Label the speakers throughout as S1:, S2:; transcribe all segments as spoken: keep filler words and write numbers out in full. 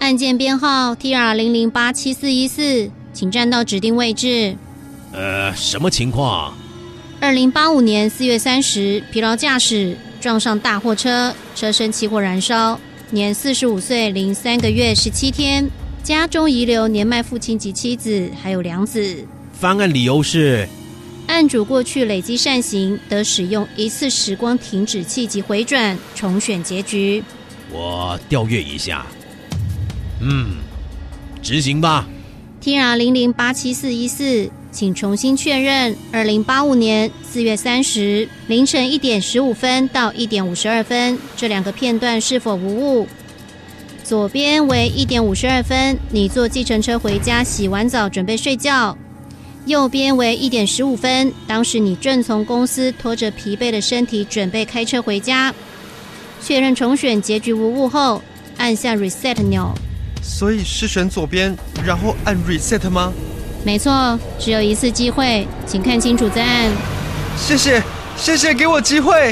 S1: 案件编号 T R 零零八七四一四，请站到指定位置。
S2: 呃，什么情况？
S1: 二零八五年四月三十，疲劳驾驶撞上大货车，车身起火燃烧，年四十五岁零三个月十七天，家中遗留年迈父亲及妻子，还有两子。
S2: 翻案理由是，
S1: 案主过去累积善行，得使用一次时光停止器及回转重选结局。
S2: 我调阅一下。嗯，执行吧。
S1: T R 零零八七四一四，请重新确认二零八五年四月三十凌晨一点十五分到一点五十二分这两个片段是否无误。左边为一点五十二分，你坐计程车回家，洗完澡准备睡觉。右边为一点十五分，当时你正从公司拖着疲惫的身体准备开车回家。确认重选结局无误后，按下 reset 钮。
S3: 所以是选左边，然后按 reset 吗？
S1: 没错，只有一次机会，请看清楚再按。
S3: 谢谢，谢谢给我机会。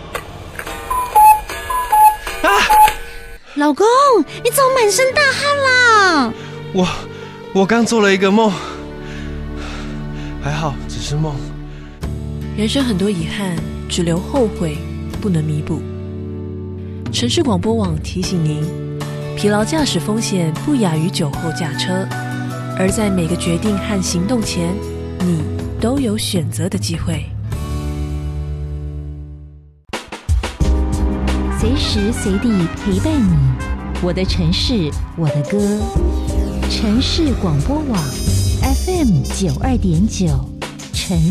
S3: 啊！
S1: 老公，你怎么满身大汗啦？
S3: 我，我刚做了一个梦，还好只是梦。
S4: 人生很多遗憾，只留后悔，不能弥补。城市广播网提醒您，疲劳驾驶风险不亚于酒后驾车，而在每个决定和行动前，你都有选择的机会。
S5: 随时随地陪伴你，我的城市，我的歌。城市广播网 F M 九二点九。